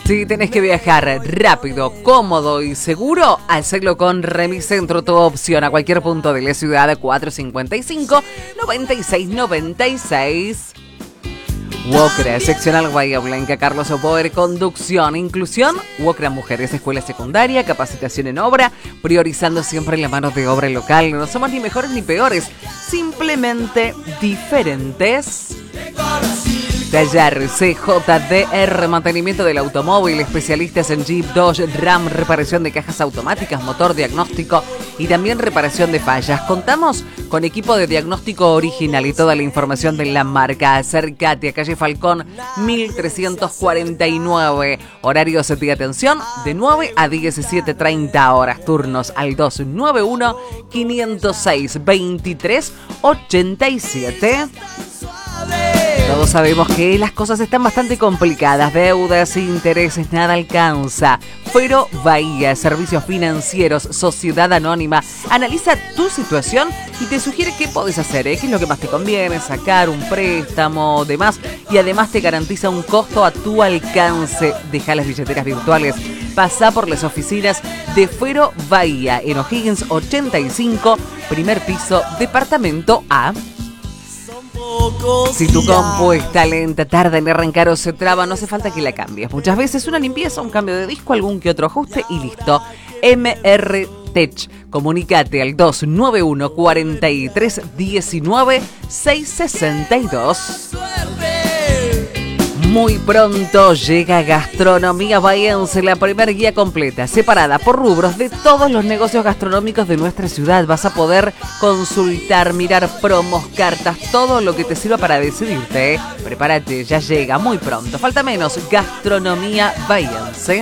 Si tenés que viajar rápido, cómodo y seguro, hacelo con Remicentro, tu opción a cualquier punto de la ciudad. 455-9696. Wocra, seccional Bahía Blanca, Carlos Oboer, conducción, inclusión, Wocra Mujeres, escuela secundaria, capacitación en obra, priorizando siempre la mano de obra local. No somos ni mejores ni peores, simplemente diferentes. Taller CJDR, mantenimiento del automóvil, especialistas en Jeep, Dodge, Ram, reparación de cajas automáticas, motor, diagnóstico y también reparación de fallas. Contamos con equipo de diagnóstico original y toda la información de la marca. Acércate a calle Falcón 1349. Horarios de atención de 9 a 17:30 horas. Turnos al 291-506-2387. Todos sabemos que las cosas están bastante complicadas, deudas, intereses, nada alcanza. Fero Bahía, servicios financieros, sociedad anónima, analiza tu situación y te sugiere qué podés hacer, qué es lo que más te conviene, sacar un préstamo, demás, y además te garantiza un costo a tu alcance. Deja las billeteras virtuales, pasá por las oficinas de Fero Bahía en O'Higgins 85, primer piso, departamento A. Si tu compu está lenta, tarda en arrancar o se traba, no hace falta que la cambies. Muchas veces una limpieza, un cambio de disco, algún que otro ajuste y listo. MR Tech. Comunícate al 291 43 19 662. Muy pronto llega Gastronomía Bahiense, la primer guía completa, separada por rubros de todos los negocios gastronómicos de nuestra ciudad. Vas a poder consultar, mirar promos, cartas, todo lo que te sirva para decidirte. Prepárate, ya llega muy pronto. Falta menos, Gastronomía Bahiense.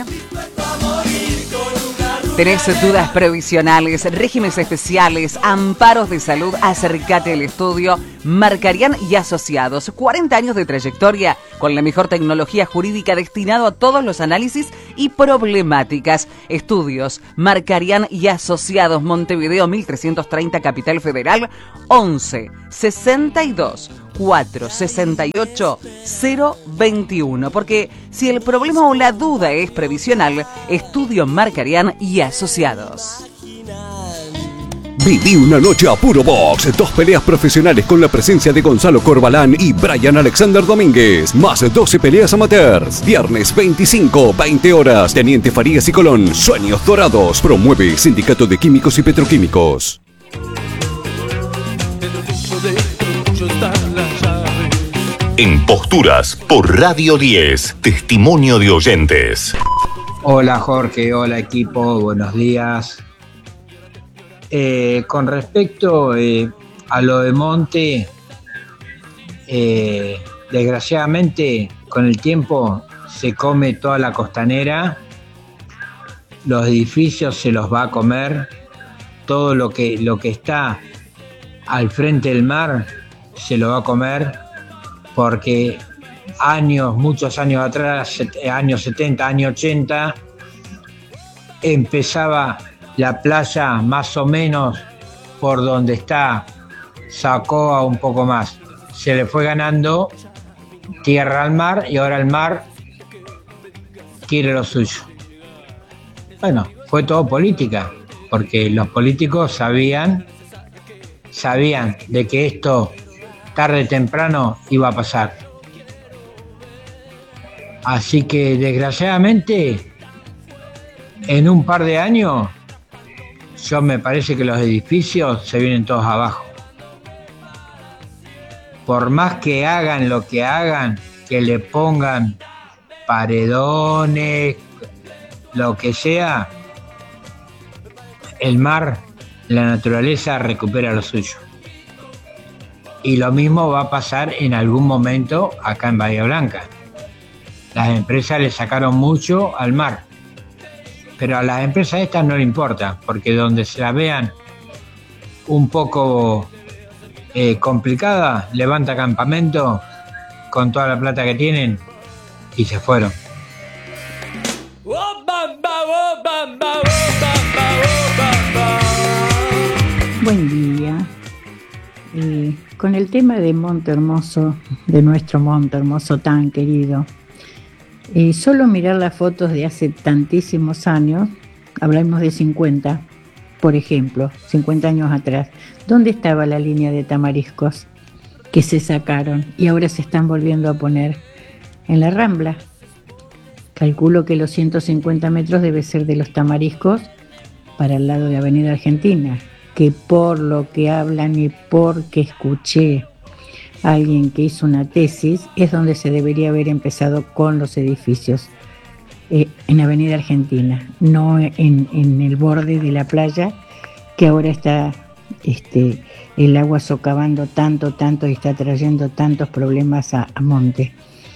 ¿Tenés dudas previsionales, regímenes especiales, amparos de salud? Acércate al estudio Marcarian y Asociados. 40 años de trayectoria con la mejor tecnología jurídica destinado a todos los análisis y problemáticas. Estudios Marcarian y Asociados, Montevideo 1330, Capital Federal, 11 62 468 021. Porque si el problema o la duda es previsional, Estudio Marcarian y Asociados. Viví una noche a puro box. 2 peleas profesionales con la presencia de Gonzalo Corbalán y Brian Alexander Domínguez. Más 12 peleas amateurs. Viernes 25, 20 horas. Teniente Farías y Colón. Sueños Dorados. Promueve Sindicato de Químicos y Petroquímicos. En Posturas por Radio 10. Testimonio de oyentes. Hola Jorge, hola equipo, buenos días. Con respecto a lo de Monte, desgraciadamente con el tiempo se come toda la costanera, los edificios se los va a comer, todo lo que está al frente del mar se lo va a comer, porque muchos años atrás, años 70, años 80, empezaba la playa más o menos por donde está Sacoa, un poco más. Se le fue ganando tierra al mar y ahora el mar quiere lo suyo. Bueno, fue todo política, porque los políticos sabían de que esto tarde o temprano iba a pasar. Así que desgraciadamente en un par de años me parece que los edificios se vienen todos abajo. Por más que hagan lo que hagan, que le pongan paredones, lo que sea, el mar, la naturaleza recupera lo suyo. Y lo mismo va a pasar en algún momento acá en Bahía Blanca. Las empresas le sacaron mucho al mar. Pero a las empresas estas no le importa, porque donde se la vean un poco complicada, levanta campamento con toda la plata que tienen y se fueron. Buen día. Con el tema de Monte Hermoso, de nuestro Monte Hermoso tan querido, Solo mirar las fotos de hace tantísimos años, hablamos de 50, por ejemplo, 50 años atrás, ¿dónde estaba la línea de tamariscos que se sacaron y ahora se están volviendo a poner? En la Rambla. Calculo que los 150 metros debe ser de los tamariscos para el lado de Avenida Argentina, que por lo que hablan y porque escuché a alguien que hizo una tesis, es donde se debería haber empezado con los edificios, en Avenida Argentina, no en el borde de la playa, que ahora está el agua socavando tanto y está trayendo tantos problemas a monte.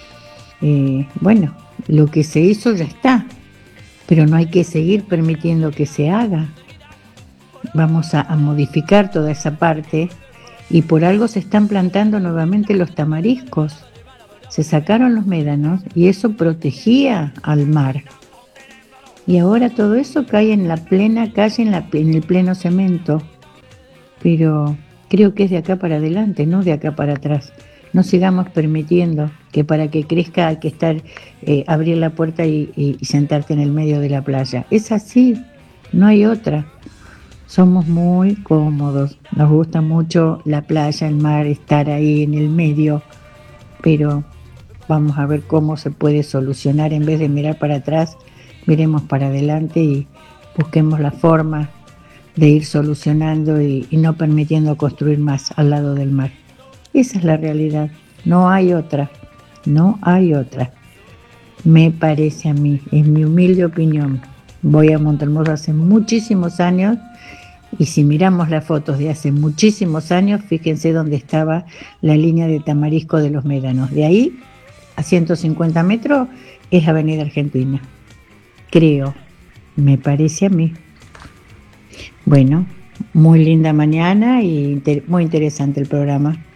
Bueno, lo que se hizo ya está, pero no hay que seguir permitiendo que se haga. Vamos a modificar toda esa parte y por algo se están plantando nuevamente los tamariscos. Se sacaron los médanos y eso protegía al mar. Y ahora todo eso cae en la plena calle, en el pleno cemento. Pero creo que es de acá para adelante, no de acá para atrás. No sigamos permitiendo que para que crezca hay que estar, abrir la puerta y sentarte en el medio de la playa. Es así, no hay otra. Somos muy cómodos, nos gusta mucho la playa, el mar, estar ahí en el medio, pero vamos a ver cómo se puede solucionar. En vez de mirar para atrás, miremos para adelante y busquemos la forma de ir solucionando y no permitiendo construir más al lado del mar. Esa es la realidad, no hay otra, no hay otra. Me parece a mí, es mi humilde opinión. Voy a Montehermoso hace muchísimos años y si miramos las fotos de hace muchísimos años, fíjense dónde estaba la línea de tamarisco de los médanos. De ahí a 150 metros es Avenida Argentina, creo, me parece a mí. Bueno, muy linda mañana y muy interesante el programa.